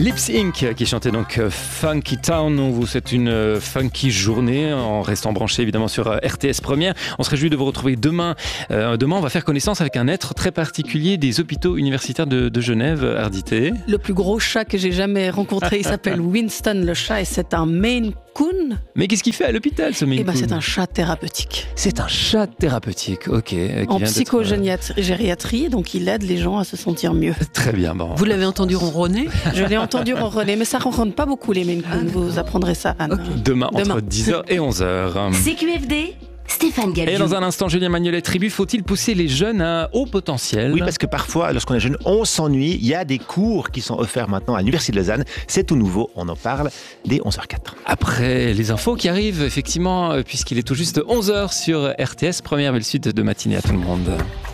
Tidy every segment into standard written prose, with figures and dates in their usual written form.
Lips Inc. qui chantait donc Funky Town. On vous souhaite une funky journée en restant branché évidemment sur RTS Première. On se réjouit de vous retrouver demain. Demain, on va faire connaissance avec un être très particulier des hôpitaux universitaires de Genève, Ardité. Le plus gros chat que j'ai jamais rencontré, il s'appelle Winston le chat et c'est un Maine Coon. Mais qu'est-ce qu'il fait à l'hôpital, ce Maine Coon ? C'est un chat thérapeutique. C'est un chat thérapeutique, ok. En psychogériatrie, donc il aide les gens à se sentir mieux. Très bien. Bon. Vous l'avez entendu ronronner ? Je l'ai entendu ronronner, mais ça ronronne pas beaucoup les Maine Coon. Vous apprendrez ça, Anne. Okay. Demain, entre 10h et 11h. CQFD, Stéphane Galliou. Et dans un instant, Julien Magnolet Tribu, faut-il pousser les jeunes à un haut potentiel ? Oui, parce que parfois, lorsqu'on est jeune, on s'ennuie. Il y a des cours qui sont offerts maintenant à l'Université de Lausanne. C'est tout nouveau, on en parle dès 11h04. Après les infos qui arrivent, effectivement, puisqu'il est tout juste 11h sur RTS, première belle suite de matinée à tout le monde.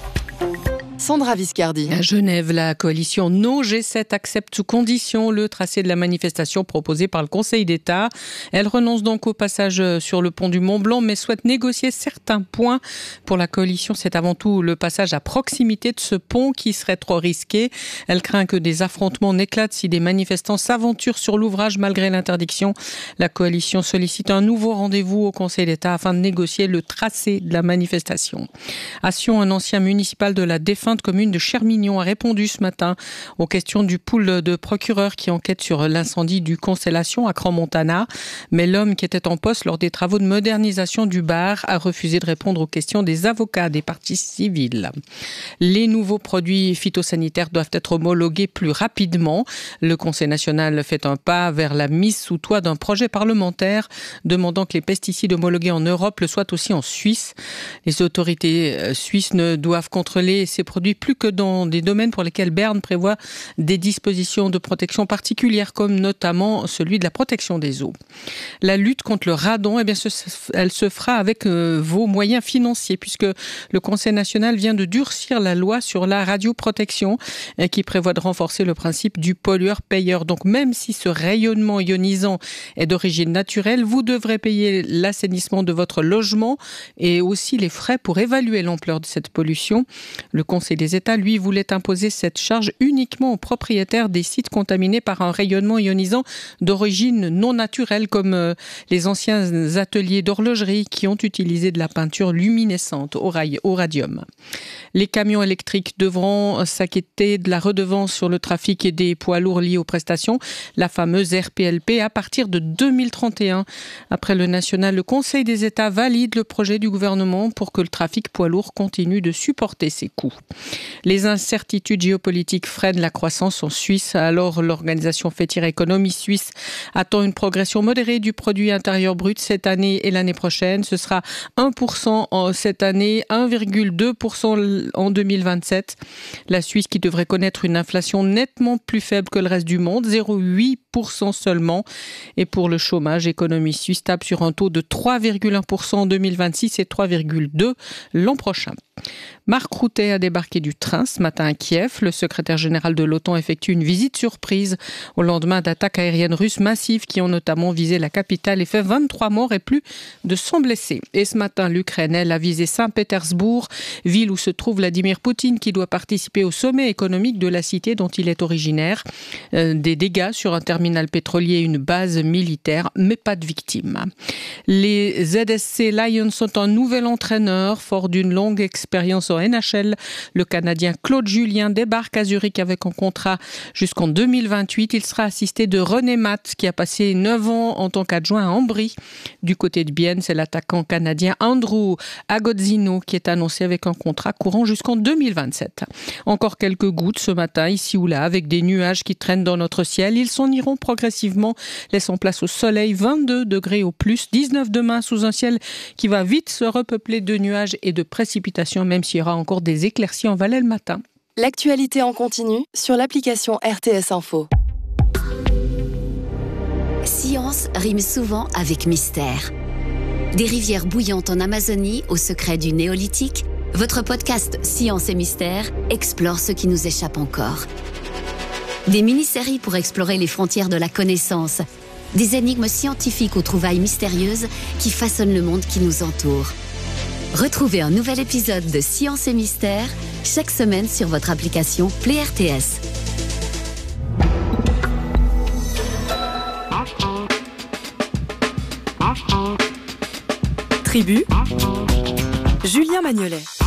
Sandra Viscardi. À Genève, la coalition No G7 accepte sous condition le tracé de la manifestation proposée par le Conseil d'État. Elle renonce donc au passage sur le pont du Mont-Blanc, mais souhaite négocier certains points. Pour la coalition, c'est avant tout le passage à proximité de ce pont qui serait trop risqué. Elle craint que des affrontements n'éclatent si des manifestants s'aventurent sur l'ouvrage malgré l'interdiction. La coalition sollicite un nouveau rendez-vous au Conseil d'État afin de négocier le tracé de la manifestation. À Sion, un ancien municipal de la défunte commune de Chermignon a répondu ce matin aux questions du pool de procureurs qui enquête sur l'incendie du Constellation à Crans-Montana. Mais l'homme qui était en poste lors des travaux de modernisation du bar a refusé de répondre aux questions des avocats des parties civiles. Les nouveaux produits phytosanitaires doivent être homologués plus rapidement. Le Conseil national fait un pas vers la mise sous toit d'un projet parlementaire demandant que les pesticides homologués en Europe le soient aussi en Suisse. Les autorités suisses ne doivent contrôler ces produits plus que dans des domaines pour lesquels Berne prévoit des dispositions de protection particulières, comme notamment celui de la protection des eaux. La lutte contre le radon, elle se fera avec vos moyens financiers, puisque le Conseil national vient de durcir la loi sur la radioprotection, qui prévoit de renforcer le principe du pollueur-payeur. Donc même si ce rayonnement ionisant est d'origine naturelle, vous devrez payer l'assainissement de votre logement et aussi les frais pour évaluer l'ampleur de cette pollution. Le Conseil des États, lui, voulait imposer cette charge uniquement aux propriétaires des sites contaminés par un rayonnement ionisant d'origine non naturelle, comme les anciens ateliers d'horlogerie qui ont utilisé de la peinture luminescente au radium. Les camions électriques devront s'acquitter de la redevance sur le trafic et des poids lourds liés aux prestations, la fameuse RPLP, à partir de 2031. Après le national, le Conseil des États valide le projet du gouvernement pour que le trafic poids lourd continue de supporter ses coûts. Les incertitudes géopolitiques freinent la croissance en Suisse. Alors, l'organisation fêtière Économie Suisse attend une progression modérée du produit intérieur brut cette année et l'année prochaine. Ce sera 1% cette année, 1,2% en 2027. La Suisse qui devrait connaître une inflation nettement plus faible que le reste du monde, 0,8% seulement. Et pour le chômage, Économie Suisse tape sur un taux de 3,1% en 2026 et 3,2% l'an prochain. Marc Routet a débarqué du train ce matin à Kiev. Le secrétaire général de l'OTAN effectue une visite surprise au lendemain d'attaques aériennes russes massives qui ont notamment visé la capitale et fait 23 morts et plus de 100 blessés. Et ce matin, l'Ukraine, elle, a visé Saint-Pétersbourg, ville où se trouve Vladimir Poutine, qui doit participer au sommet économique de la cité dont il est originaire. Des dégâts sur un terminal pétrolier et une base militaire, mais pas de victimes. Les ZSC Lions sont un nouvel entraîneur, fort d'une longue expérience en NHL. Le Canadien Claude Julien débarque à Zurich avec un contrat jusqu'en 2028. Il sera assisté de René Matt, qui a passé 9 ans en tant qu'adjoint à Ambry. Du côté de Bienne, c'est l'attaquant canadien Andrew Agozzino qui est annoncé avec un contrat courant jusqu'en 2027. Encore quelques gouttes ce matin, ici ou là, avec des nuages qui traînent dans notre ciel. Ils s'en iront progressivement, laissant place au soleil. 22 degrés au plus, 19 demain sous un ciel qui va vite se repeupler de nuages et de précipitations, même s'il y aura encore des éclaircies en Valais le matin. L'actualité en continu sur l'application RTS Info. Science rime souvent avec mystère. Des rivières bouillantes en Amazonie au secret du néolithique, votre podcast Science et Mystère explore ce qui nous échappe encore. Des mini-séries pour explorer les frontières de la connaissance, des énigmes scientifiques aux trouvailles mystérieuses qui façonnent le monde qui nous entoure. Retrouvez un nouvel épisode de Science et Mystère chaque semaine sur votre application Play RTS. Tribu, Julien Magnolet.